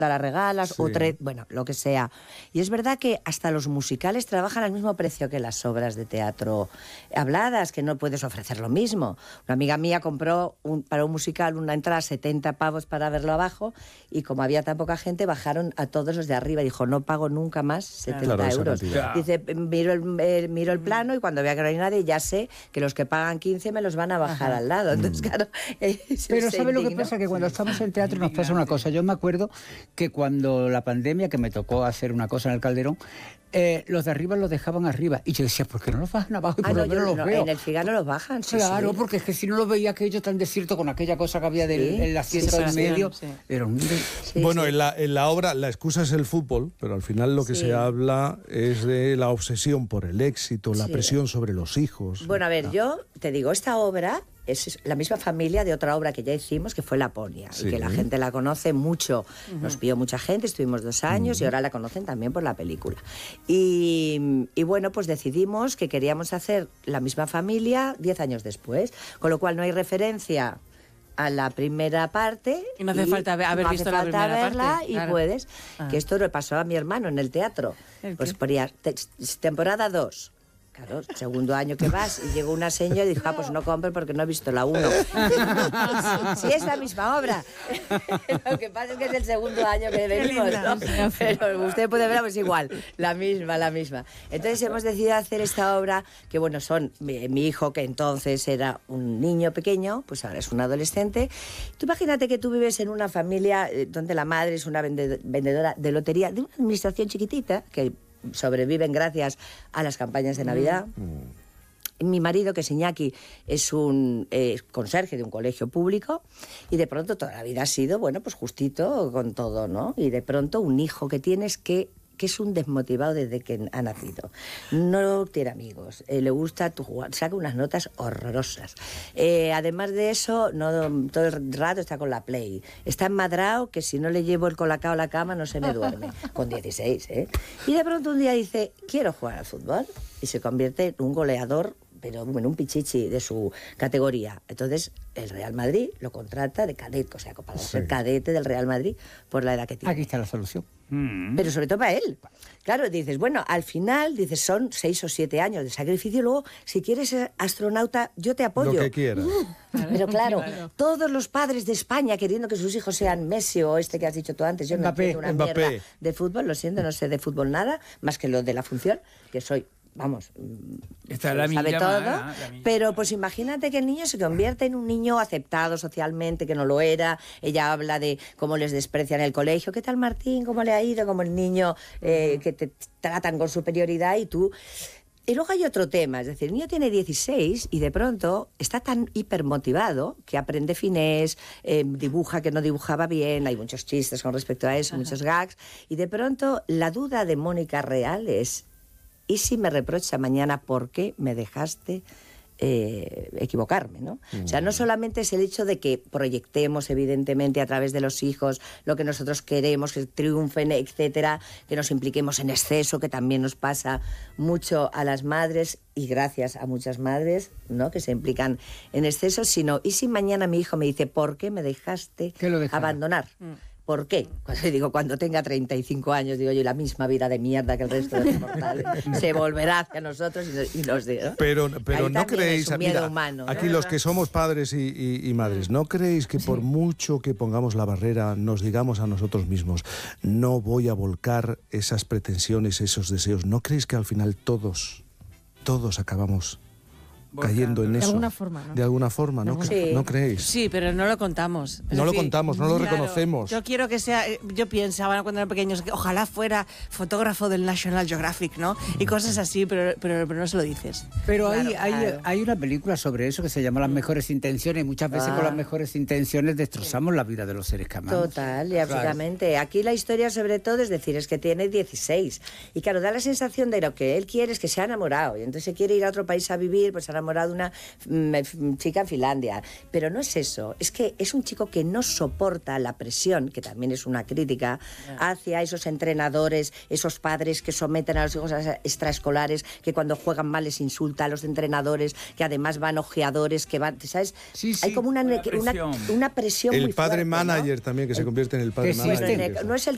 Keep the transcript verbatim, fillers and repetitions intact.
las regalas, Sí. o tres, bueno, lo que sea. Y es verdad que hasta los musicales trabajan al mismo precio que las obras de teatro habladas, que no puedes ofrecer lo mismo. Una amiga mía compró un, para un musical una entrada setenta pavos para verlo abajo, y como había tan poca gente, bajaron a todos los de arriba y dijo, no pago nunca más setenta Claro, esa euros. cantidad. Dice, miro el, eh, miro el plano y cuando vea que no hay nadie, ya sé que los que pagan quince me los van a bajar Ajá. al lado. Entonces, claro, Pero se ¿sabe lo que indignó. pasa? Que cuando estamos en teatro nos pasa una cosa. Yo me acuerdo que cuando la pandemia, que me tocó hacer una cosa en el Calderón, eh, los de arriba los dejaban arriba. Y yo decía, ¿por qué no los bajan abajo? Y Ah, por no, lo menos yo los no, veo. en el Figaro los bajan, sí, Claro, sí. porque es que si no los veía aquello tan desierto con aquella cosa que había del Sí, el asiento sí, en sí, medio. sí. Era un... Sí, Bueno, sí. En, la, en la obra la excusa es el fútbol, pero al final lo que Sí. se habla es de la obsesión por el éxito, la Sí. presión sobre los hijos. Bueno, a ver, yo te digo, esta obra es la misma familia de otra obra que ya hicimos, que fue Laponia, Sí. y que la gente la conoce mucho. Nos vio mucha gente, estuvimos dos años y ahora la conocen también por la película. Y, y bueno, pues decidimos que queríamos hacer la misma familia diez años después, con lo cual no hay referencia a la primera parte. Y no hace falta haber no hace visto la falta primera verla parte, y claro. puedes. Ah. Que esto le pasó a mi hermano en el teatro. ¿El Pues qué? ponía te- temporada dos. Claro, segundo año que vas, y llegó una señora y dijo, ah, pues no compre porque no he visto la uno. Sí, es la misma obra. Lo que pasa es que es el segundo año que venimos, linda. ¿no? Pero usted puede verla, pues igual, la misma, la misma. Entonces hemos decidido hacer esta obra, que bueno, son mi, mi hijo, que entonces era un niño pequeño, pues ahora es un adolescente. Tú imagínate que tú vives en una familia eh, donde la madre es una vende- vendedora de lotería, de una administración chiquitita, que sobreviven gracias a las campañas de Navidad. Mi marido, que es Iñaki, es un eh, conserje de un colegio público, y de pronto toda la vida ha sido, bueno, pues justito con todo, ¿no? Y de pronto un hijo que tienes que que es un desmotivado desde que ha nacido. No tiene amigos, eh, le gusta tu jugar, saca unas notas horrorosas. Eh, además de eso, no, todo el rato está con la Play. Está enmadrado que si no le llevo el colacao a la cama no se me duerme. Con dieciséis, ¿eh? Y de pronto un día dice, quiero jugar al fútbol. Y se convierte en un goleador, pero bueno, un pichichi de su categoría. Entonces, el Real Madrid lo contrata de cadete, o sea, para Sí. ser cadete del Real Madrid por la edad que tiene. Aquí está la solución. Pero sobre todo para él. Claro, dices, bueno, al final, dices, son seis o siete años de sacrificio. Luego, si quieres ser astronauta, yo te apoyo. Lo que quieras. Pero claro, Claro. todos los padres de España queriendo que sus hijos sean Messi o este que has dicho tú antes, yo Mbappé, no entiendo una Mbappé. mierda de fútbol, lo siento, no sé de fútbol nada, más que lo de la función, que soy, vamos, Esta es la sabe milla todo, mala, la milla pero mala. pues imagínate que el niño se convierte en un niño aceptado socialmente, que no lo era. Ella habla de cómo les desprecian en el colegio. ¿Qué tal, Martín? ¿Cómo le ha ido? Como el niño eh, que te tratan con superioridad y tú... Y luego hay otro tema, es decir, el niño tiene dieciséis y de pronto está tan hipermotivado que aprende finés, eh, dibuja que no dibujaba bien, hay muchos chistes con respecto a eso, muchos gags, y de pronto la duda de Mónica Real es, ¿y si me reprocha mañana por qué me dejaste eh, equivocarme, ¿no? O sea, no solamente es el hecho de que proyectemos, evidentemente, a través de los hijos lo que nosotros queremos, que triunfen, etcétera, que nos impliquemos en exceso, que también nos pasa mucho a las madres, y gracias a muchas madres, ¿no?, que se implican en exceso, sino, ¿y si mañana mi hijo me dice, ¿por qué me dejaste Que lo dejara. abandonar? ¿Por qué? Cuando digo, cuando tenga treinta y cinco años, digo yo, la misma vida de mierda que el resto de los mortales se volverá hacia nosotros y nos, y nos dirá. Pero, pero Ahí no también creéis, es un miedo mira, humano, ¿no? aquí los que somos padres y, y- y madres, ¿no creéis que por mucho que pongamos la barrera, nos digamos a nosotros mismos, no voy a volcar esas pretensiones, esos deseos? ¿No creéis que al final todos, todos acabamos cayendo en De eso? alguna forma, ¿no? De alguna forma, ¿no, Sí. ¿no creéis? Sí, pero no lo contamos. Es No lo decir, contamos, no lo claro, reconocemos. Yo quiero que sea, yo pensaba cuando era pequeño, que ojalá fuera fotógrafo del National Geographic, ¿no? Y cosas así, pero, pero, pero no se lo dices. Pero Claro, hay, hay, claro. hay una película sobre eso que se llama Las mejores intenciones, y muchas veces Ah. con las mejores intenciones destrozamos la vida de los seres que amamos. Total y absolutamente. Aquí la historia sobre todo es decir, es que tiene dieciséis. Y claro, da la sensación de lo que él quiere es que se ha enamorado. Y entonces se quiere ir a otro país a vivir, pues se ha enamorado de una mm, f- chica en Finlandia. Pero no es eso. Es que es un chico que no soporta la presión, que también es una crítica, hacia esos entrenadores, esos padres que someten a los hijos a las extraescolares, que cuando juegan mal les insulta a los entrenadores, que además van ojeadores, que van, ¿sabes? Sí, sí, Hay como una, una una, presión. una presión El muy padre fuerte, ¿no? manager también, que se convierte en el padre que sí, manager. este- Bueno, no es el